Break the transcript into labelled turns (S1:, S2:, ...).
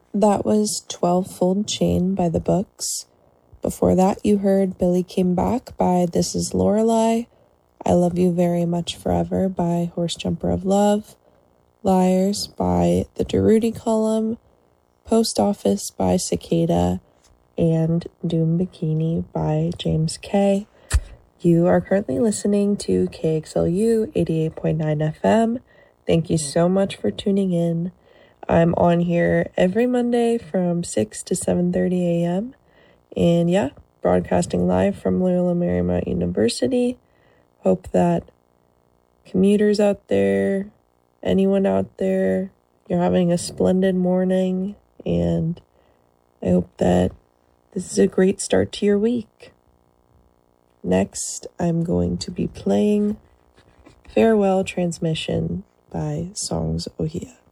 S1: That was 12-Fold Chain by The Books. Before that, you heard Billy Came Back by This Is Lorelei, I Love You Very Much Forever by Horsejumper of Love, Liars by The Durruti Column, Post Office by Cicada, and Doom Bikini by James K. You are currently listening to KXLU 88.9 FM. Thank you so much for tuning in. I'm on here every Monday from 6 to 7:30 a.m. And yeah, broadcasting live from Loyola Marymount University. Hope that commuters out there, anyone out there, you're having a splendid morning. And I hope that this is a great start to your week. Next, I'm going to be playing Farewell Transmission by Songs Ohia.